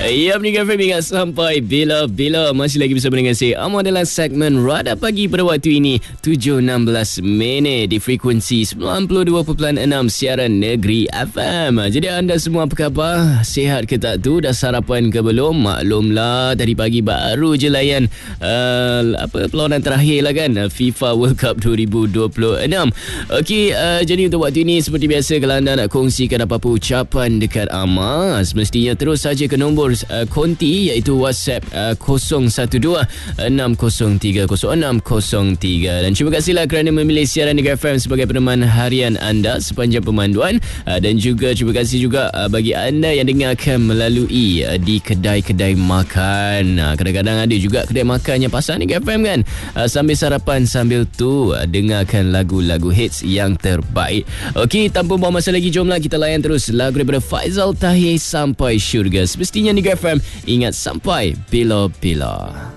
Ya, Negeri FM ingat sampai bila-bila. Masih lagi bersama dengan saya Amar dalam segmen Rada Pagi pada waktu ini 7.16 minit di frekuensi 92.6 siaran Negeri FM. Jadi anda semua apa khabar? Sihat ke tak tu? Dah sarapan ke belum? Maklumlah tadi pagi baru je layan perlawanan terakhir lah kan, FIFA World Cup 2026. Okey, jadi untuk waktu ini seperti biasa, kalau anda nak kongsikan apa-apa ucapan dekat Amar, semestinya terus saja ke nombor konti iaitu WhatsApp 012-603-0603. Dan terima kasihlah kerana memilih siaran Negeri FM sebagai peneman harian anda sepanjang pemanduan, dan juga terima kasih juga bagi anda yang dengarkan melalui di kedai-kedai makan. Kadang-kadang ada juga kedai makan yang pasang Negeri FM kan, sambil sarapan, sambil tu dengarkan lagu-lagu hits yang terbaik. Okey, tanpa buang masa lagi, jomlah kita layan terus lagu daripada Faizal Tahir, Sampai Syurga. Semestinya Negeri FM ingat sampai bila-bila.